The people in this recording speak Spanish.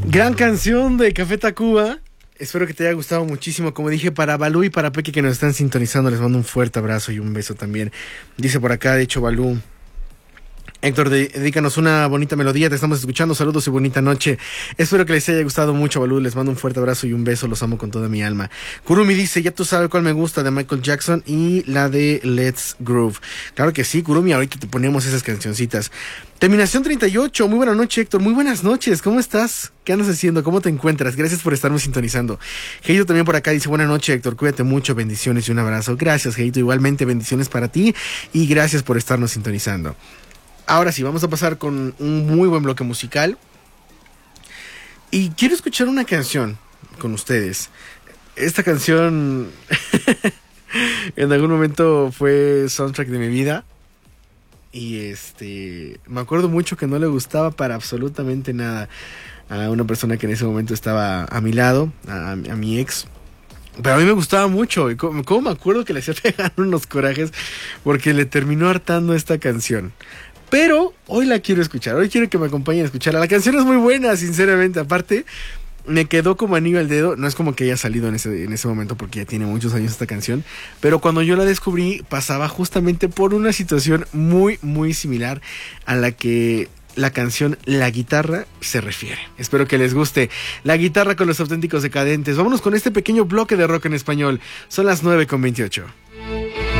Gran canción de Café Tacuba. Espero que te haya gustado muchísimo. Como dije, para Balú y para Peque que nos están sintonizando, les mando un fuerte abrazo y un beso también. Dice por acá, de hecho, Balú: Héctor, dedícanos una bonita melodía, te estamos escuchando, saludos y bonita noche. Espero que les haya gustado mucho, Balú, les mando un fuerte abrazo y un beso, los amo con toda mi alma. Kurumi dice, ya tú sabes cuál me gusta, de Michael Jackson y la de Let's Groove. Claro que sí, Kurumi, ahorita te ponemos esas cancioncitas. Terminación 38, muy buena noche, Héctor, muy buenas noches, ¿cómo estás? ¿Qué andas haciendo? ¿Cómo te encuentras? Gracias por estarme sintonizando. Geito también por acá dice, buena noche, Héctor, cuídate mucho, bendiciones y un abrazo. Gracias, Geito, igualmente bendiciones para ti y gracias por estarnos sintonizando. Ahora sí, vamos a pasar con un muy buen bloque musical. Y quiero escuchar una canción con ustedes. Esta canción en algún momento fue soundtrack de mi vida. Y me acuerdo mucho que no le gustaba para absolutamente nada a una persona que en ese momento estaba a mi lado, a mi ex. Pero a mí me gustaba mucho. ¿Cómo me acuerdo que le hacía pegar unos corajes? Porque le terminó hartando esta canción. Pero hoy la quiero escuchar, hoy quiero que me acompañen a escucharla. La canción es muy buena, sinceramente. Aparte, me quedó como anillo al dedo. No es como que haya salido en ese momento, porque ya tiene muchos años esta canción. Pero cuando yo la descubrí, pasaba justamente por una situación muy, muy similar a la que la canción La Guitarra se refiere. Espero que les guste. La Guitarra con los Auténticos Decadentes. Vámonos con este pequeño bloque de rock en español. Son las 9:28.